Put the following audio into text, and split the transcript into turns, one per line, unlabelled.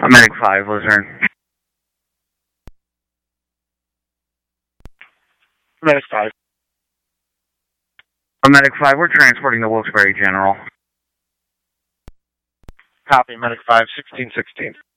Medic 5, Luzerne.
Medic 5.
Medic 5, we're transporting to Wilkes-Barre General.
Copy, Medic 5, 1616.